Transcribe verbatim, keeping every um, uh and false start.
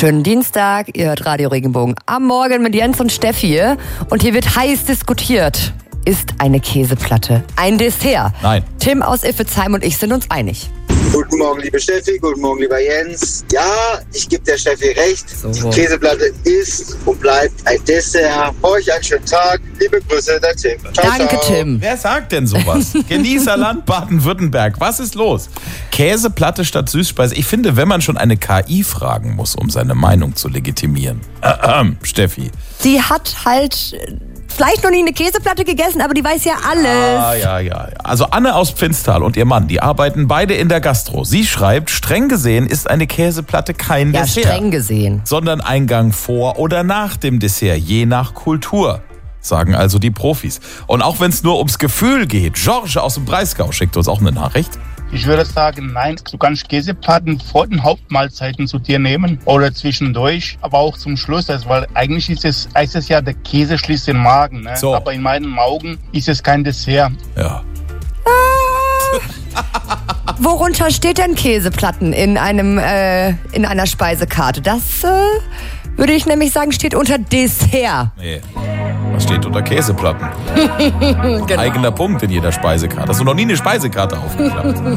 Schönen Dienstag, ihr hört Radio Regenbogen am Morgen mit Jens und Steffi. Und hier wird heiß diskutiert. Ist eine Käseplatte ein Dessert? Nein. Tim aus Iffezheim und ich sind uns einig. Guten Morgen, liebe Steffi, guten Morgen, lieber Jens. Ja, ich gebe der Steffi recht. So. Die Käseplatte ist und bleibt ein Dessert. Euch einen schönen Tag. Liebe Grüße, der Tim. Ciao, Danke, ciao. Tim. Wer sagt denn sowas? Genießerland Baden-Württemberg. Was ist los? Käseplatte statt Süßspeise. Ich finde, wenn man schon eine K I fragen muss, um seine Meinung zu legitimieren. Äh, äh, Steffi. Sie hat halt vielleicht noch nie eine Käseplatte gegessen, aber die weiß ja alles. Ah, ja, ja. Also Anne aus Pfinstal und ihr Mann, die arbeiten beide in der Gastro. Sie schreibt, streng gesehen ist eine Käseplatte kein Ja, Dessert. streng gesehen. Sondern Eingang vor oder nach dem Dessert, je nach Kultur. Sagen also die Profis. Und auch wenn es nur ums Gefühl geht, George aus dem Breisgau schickt uns auch eine Nachricht. Ich würde sagen, nein, du kannst Käseplatten vor den Hauptmahlzeiten zu dir nehmen oder zwischendurch, aber auch zum Schluss, also, weil eigentlich ist es, heißt es ja, der Käse schließt den Magen, ne? So. Aber in meinen Augen ist es kein Dessert. Ja. Worunter steht denn Käseplatten in einem äh, in einer Speisekarte? Das äh, würde ich nämlich sagen, steht unter Dessert. Nee. Was steht unter Käseplatten? Genau. Eigener Punkt in jeder Speisekarte. Hast du noch nie eine Speisekarte aufgeklappt?